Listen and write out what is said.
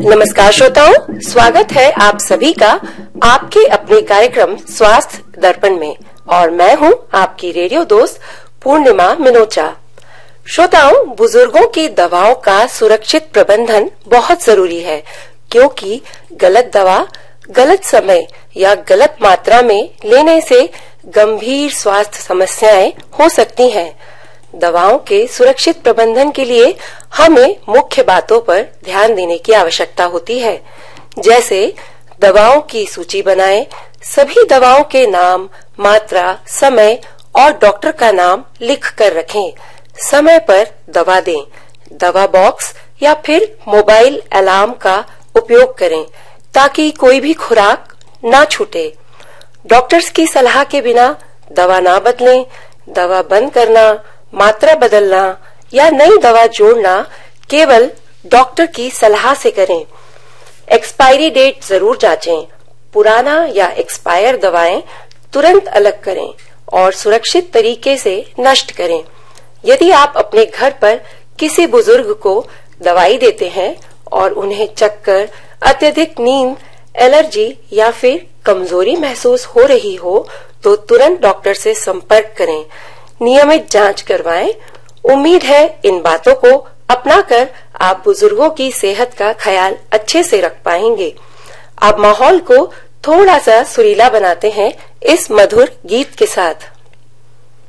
नमस्कार श्रोताओं, स्वागत है आप सभी का आपके अपने कार्यक्रम स्वास्थ्य दर्पण में और मैं हूं आपकी रेडियो दोस्त पूर्णिमा मिनोचा। श्रोताओं, बुजुर्गों की दवाओं का सुरक्षित प्रबंधन बहुत जरूरी है क्योंकि गलत दवा गलत समय या गलत मात्रा में लेने से गंभीर स्वास्थ्य समस्याएं हो सकती हैं। दवाओं के सुरक्षित प्रबंधन के लिए हमें मुख्य बातों पर ध्यान देने की आवश्यकता होती है, जैसे दवाओं की सूची बनाएं, सभी दवाओं के नाम, मात्रा, समय और डॉक्टर का नाम लिख कर रखें, समय पर दवा दें, दवा बॉक्स या फिर मोबाइल अलार्म का उपयोग करें ताकि कोई भी खुराक ना छूटे। डॉक्टर्स की सलाह के बिना दवा ना बदलें, दवा बंद करना, मात्रा बदलना या नई दवा जोड़ना केवल डॉक्टर की सलाह से करें। एक्सपायरी डेट जरूर जांचें, पुराना या एक्सपायर दवाएं तुरंत अलग करें और सुरक्षित तरीके से नष्ट करें। यदि आप अपने घर पर किसी बुजुर्ग को दवाई देते हैं और उन्हें चक्कर, अत्यधिक नींद, एलर्जी या फिर कमजोरी महसूस हो रही हो तो तुरंत डॉक्टर से संपर्क करें, नियमित जांच करवाएं। उम्मीद है इन बातों को अपनाकर आप बुजुर्गों की सेहत का ख्याल अच्छे से रख पाएंगे। अब माहौल को थोड़ा सा सुरीला बनाते हैं इस मधुर गीत के साथ।